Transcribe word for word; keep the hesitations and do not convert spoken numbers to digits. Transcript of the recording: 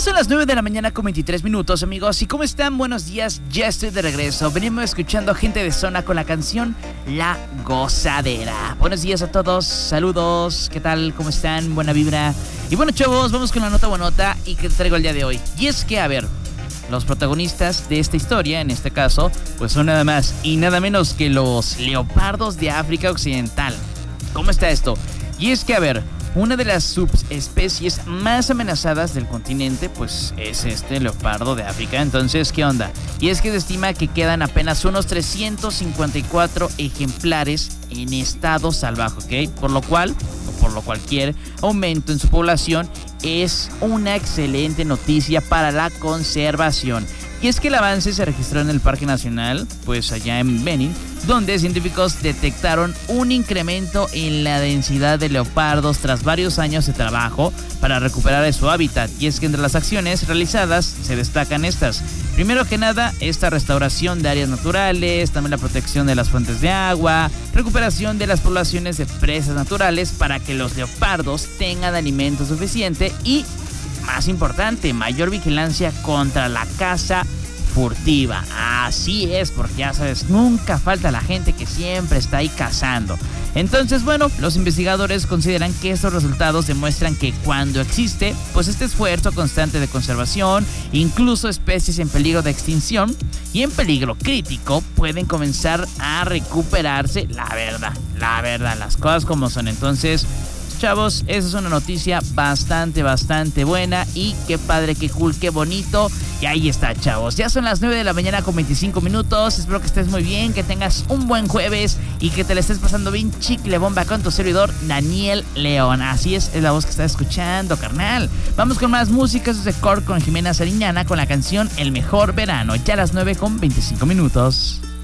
son las nueve de la mañana con veintitrés minutos, amigos. ¿Y cómo están? Buenos días, ya estoy de regreso. Venimos escuchando a Gente de Zona con la canción La Gozadera. Buenos días a todos, saludos, ¿qué tal? ¿Cómo están? Buena vibra. Y bueno, chavos, vamos con la nota buenota y que te traigo el día de hoy. Y es que, a ver, los protagonistas de esta historia, en este caso, pues son nada más y nada menos que los leopardos de África Occidental. ¿Cómo está esto? Y es que, a ver, una de las subespecies más amenazadas del continente, pues es este leopardo de África. Entonces, ¿qué onda? Y es que se estima que quedan apenas unos trescientos cincuenta y cuatro ejemplares en estado salvaje, ¿ok? Por lo cual, o por lo cualquier aumento en su población es una excelente noticia para la conservación. Y es que el avance se registró en el Parque Nacional, pues allá en Benin, donde científicos detectaron un incremento en la densidad de leopardos tras varios años de trabajo para recuperar su hábitat. Y es que entre las acciones realizadas se destacan estas. Primero que nada, esta restauración de áreas naturales, también la protección de las fuentes de agua, recuperación de las poblaciones de presas naturales para que los leopardos tengan alimento suficiente y, más importante, mayor vigilancia contra la caza furtiva. Así es, porque ya sabes, nunca falta la gente que siempre está ahí cazando. Entonces, bueno, los investigadores consideran que estos resultados demuestran que cuando existe, pues este esfuerzo constante de conservación, incluso especies en peligro de extinción y en peligro crítico pueden comenzar a recuperarse. La verdad, la verdad, las cosas como son. Entonces, chavos, esa es una noticia bastante, bastante buena y qué padre, qué cool, qué bonito. Y ahí está, chavos. Ya son las nueve de la mañana con veinticinco minutos. Espero que estés muy bien, que tengas un buen jueves y que te la estés pasando bien chicle bomba con tu servidor, Daniel León. Así es, es la voz que estás escuchando, carnal. Vamos con más música. Eso es de Core con Jimena Sariñana con la canción El Mejor Verano. Ya a las nueve con veinticinco minutos.